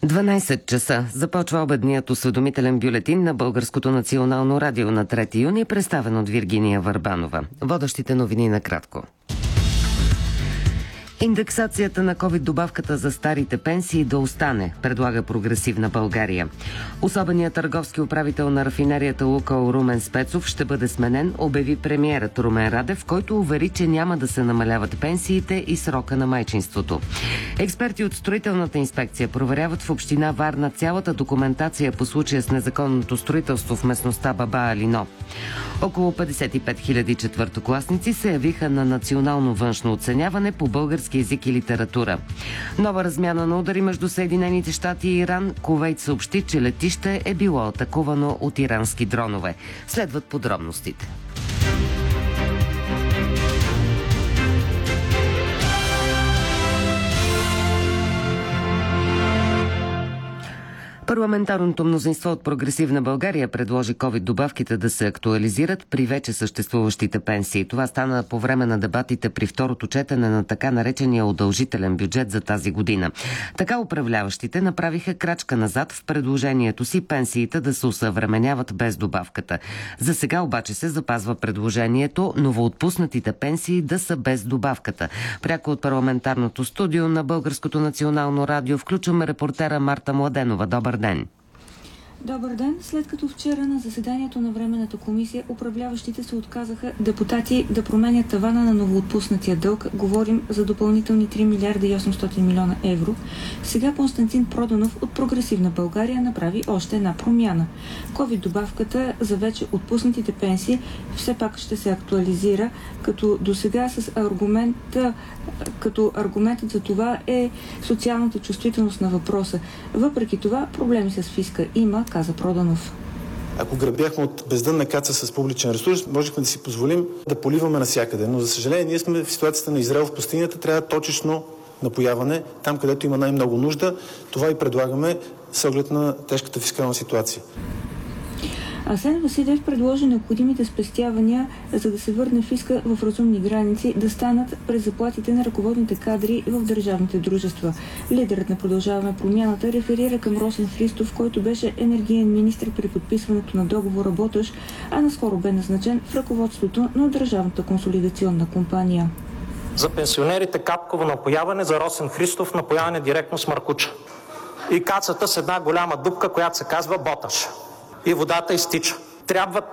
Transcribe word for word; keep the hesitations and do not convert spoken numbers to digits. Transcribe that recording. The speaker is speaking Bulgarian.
дванайсет часа започва обедният осведомителен бюлетин на Българското национално радио на трети юни, представен от Виргиния Върбанова. Водещите новини накратко. Индексацията на ковид-добавката за старите пенсии да остане, предлага Прогресивна България. Особеният търговски управител на рафинерията Лукойл Румен Спецов ще бъде сменен, обяви премиерът Румен Радев, който увери, че няма да се намаляват пенсиите и срока на майчинството. Експерти от строителната инспекция проверяват в община Варна цялата документация по случая с незаконното строителство в местността Баба Алино. Около петдесет и пет хиляди четвъртокласници се явиха на национално външно оценяване по български език и литература. Нова размяна на удари между Съединените щати и Иран. Кувейт съобщи, че летище е било атакувано от ирански дронове. Следват подробностите. Парламентарното мнозинство от Прогресивна България предложи ковид-добавките да се актуализират при вече съществуващите пенсии. Това стана по време на дебатите при второто четене на така наречения удължителен бюджет за тази година. Така управляващите направиха крачка назад в предложението си пенсиите да се усъвременяват без добавката. За сега обаче се запазва предложението новоотпуснатите пенсии да са без добавката. Пряко от парламентарното студио на Българското национално радио включваме репортера Марта Младенова. Добър ден. Добър ден. След като вчера на заседанието на Временната комисия управляващите се отказаха депутати да променят тавана на новоотпуснатия дълг, говорим за допълнителни три милиарда и осемстотин милиона евро, сега Константин Проданов от Прогресивна България направи още една промяна. Ковид-добавката за вече отпуснатите пенсии все пак ще се актуализира, като досега с аргумента, като аргументът за това е социалната чувствителност на въпроса. Въпреки това проблеми с фиска има, каза Проданов. Ако грабяхме от бездънна каца с публичен ресурс, можехме да си позволим да поливаме навсякъде. Но за съжаление, ние сме в ситуацията на Израел в пустинята, трябва точечно напояване, там където има най-много нужда. Това и предлагаме с оглед на тежката фискална ситуация. Асен Василев предложи необходимите спестявания, за да се върне фиска в разумни граници, да станат през заплатите на ръководните кадри в държавните дружества. Лидерът на Продължаваме промяната реферира към Росен Христов, който беше енергиен министър при подписването на договора Боташ, а наскоро бе назначен в ръководството на Държавната консолидационна компания. За пенсионерите капково напояване, за Росен Христов напояване директно с маркуча. И кацата с една голяма дупка, която се казва Боташ. И водата изтича. Трябва